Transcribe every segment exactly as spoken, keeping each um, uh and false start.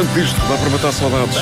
tanto disto, dá para matar saudades.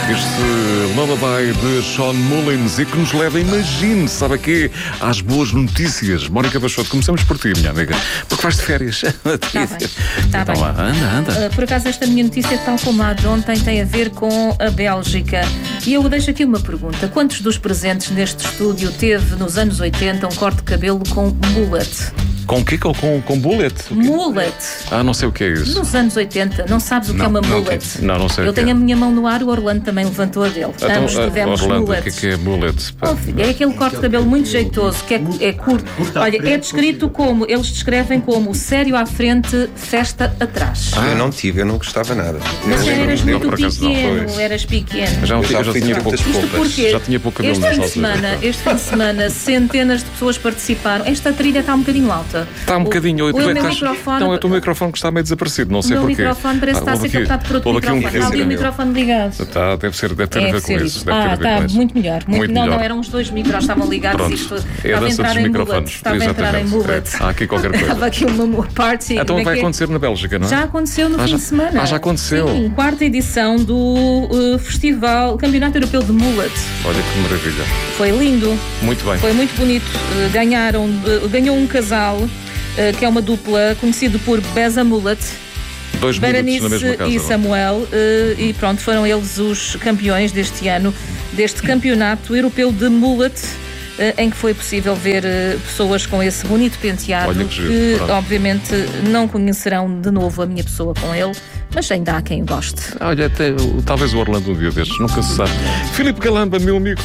Este lullaby de Sean Mullins e que nos leva, imagine, sabe a quê? Às boas notícias. Mónica Bachoto, começamos por ti, minha amiga, porque vais de férias. Está bem, está então, bem. Lá, anda, anda. Uh, por acaso esta minha notícia, tal como a de ontem, tem a ver com a Bélgica. E eu deixo aqui uma pergunta. Quantos dos presentes neste estúdio teve nos anos oitenta um corte de cabelo com mullet? Com o quê? Com, com, com bullet? Mullet. Ah, não sei o que é isso. Nos anos oitenta, não sabes o que Não, é uma não mullet? sei. Não, não sei o Eu que tenho é. a minha mão no ar, o Orlando também levantou a dele. Então, Ambos tivemos Orlando, o que é mullets. que é bullet? Oh, filho, é aquele corte de cabelo muito jeitoso, que é, é curto. Olha, é descrito como, eles descrevem como sério à frente, festa atrás. Ah. Eu não tive, eu não gostava nada. Mas eu eras eu, muito por acaso, não. pequeno, Pois. eras pequeno. Já, Eu já, já já fui tinha de pouco. muitas Isto poupas. porquê? Já tinha pouco cabelo Este nessa fim de altura. semana, este fim de semana, centenas de pessoas participaram. Esta trilha está um bocadinho alta. Está um bocadinho. O, o, tu meu estás- microfone. Não, é o teu microfone que está meio desaparecido, não O sei meu porquê. microfone parece que Ah, está a ser houve aqui- captado por outro houve aqui um microfone. Está ali o incêndio. microfone ligado. Tá, deve, ser, deve ter a É, ver ser com isso. isso. Deve ter a Ah, ver com está isso. muito melhor. Muito, Muito não, melhor. não, eram os dois micros, estavam ligados. Pronto. Isto É a estava a dança entrar dos em microfones. mullet. Estava a entrar em Exatamente. mullet. É. Há aqui qualquer coisa. Estava aqui uma party. Então Como é vai que é? acontecer na Bélgica, não é? Já aconteceu no Ah, fim já- de semana. ah, já aconteceu? Sim, quarta edição do uh, Festival, Campeonato Europeu de Mullet. Olha que maravilha. Foi lindo, Muito bem. foi muito bonito. Uh, ganharam, uh, ganhou um casal, uh, que é uma dupla, conhecido por Beza Mullet. Dois minutos na mesma Berenice casa. e Samuel, uh, e pronto, foram eles os campeões deste ano, deste Campeonato Europeu de Mullet, uh, em que foi possível ver uh, pessoas com esse bonito penteado, Olha que giro, que pronto. obviamente não conhecerão de novo a minha pessoa com ele, mas ainda há quem goste. Olha, até, o- talvez o Orlando um dia destes, nunca se sabe. Filipe Galamba, meu amigo,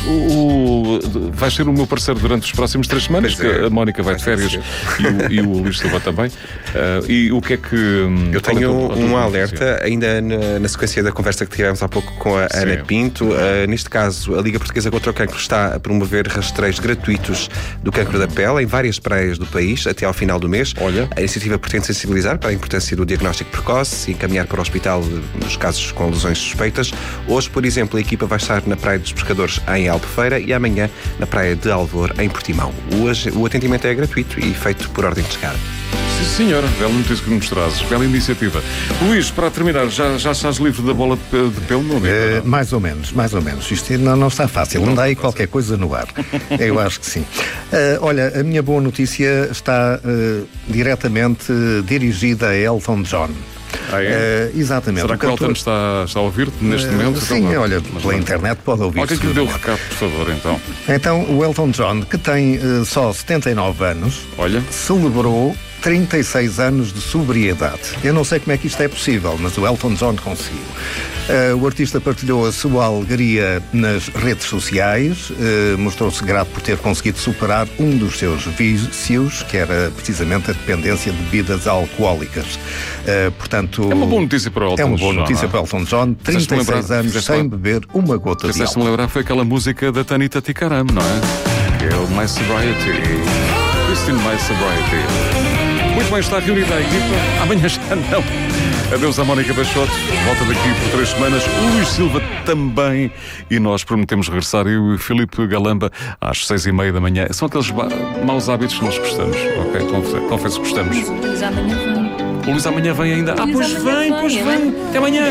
o, o, vai ser o meu parceiro durante os próximos três semanas, Pois é. que a Mónica vai de Vai férias ser. e o, e o Luís Silva também. Ah, e o que é que. hum, Eu qual é tenho a tua- a tua um notícia? alerta, ainda na, na sequência da conversa que tivemos há pouco com a Sim. Ana Pinto. Uh, neste caso, a Liga Portuguesa contra o Cancro está a promover rastreios gratuitos do cancro da pele em várias praias do país até ao final do mês. Olha. A iniciativa pretende sensibilizar para a importância do diagnóstico precoce e encaminhar para o hospital nos casos com lesões suspeitas. Hoje, por exemplo, a equipa vai estar na Praia dos Pescadores, em Albufeira, e amanhã na Praia de Alvor, em Portimão. Hoje, o atendimento é gratuito e feito por ordem de chegada. Sim, senhora, bela notícia que nos trazes, bela iniciativa. Luís, para terminar, já, já estás livre da bola de, de pelo, meu amigo? Eh, mais ou menos, mais ou menos. Isto não, não está fácil. Não dá aí qualquer coisa no ar. Eu acho que sim. Eh, olha, a minha boa notícia está eh, diretamente eh, dirigida a Elton John. Ah, é? Eh, exatamente. Será O que o cantor- Elton está, está a ouvir-te neste Eh, momento? Sim, Então, olha, mas pela não. internet pode ouvir. Alguém que lhe dê o recado, por favor, então. Então, o Elton John, que tem eh, só setenta e nove anos, Olha. celebrou trinta e seis anos de sobriedade. Eu não sei como é que isto é possível, mas o Elton John conseguiu. Uh, o artista partilhou a sua alegria nas redes sociais, uh, mostrou-se grato por ter conseguido superar um dos seus vícios, que era precisamente a dependência de bebidas alcoólicas. Uh, portanto, É uma boa notícia para o Elton É uma boa John, notícia não é? para o Elton John, Fizeste-me trinta e seis lembrar- anos fizeste-me- sem beber uma gota de Fizeste-me álcool. lembrar, foi aquela música da Tanita Tikaram, não é? Que é o My Sobriety. Christine My Sobriety. Muito bem, está reunida a equipa. Amanhã já não. Adeus à Mónica Bachoto. Volta daqui por três semanas. O Luís Silva também. E nós prometemos regressar, eu e o Filipe Galamba, às seis e meia da manhã. São aqueles ba- maus hábitos que nós gostamos. Ok? Confesso, confesso que gostamos. Mas o Luís amanhã vem. O Luís amanhã vem ainda. Ah, Luís pois amanhã vem, pois vem, vem. Até amanhã.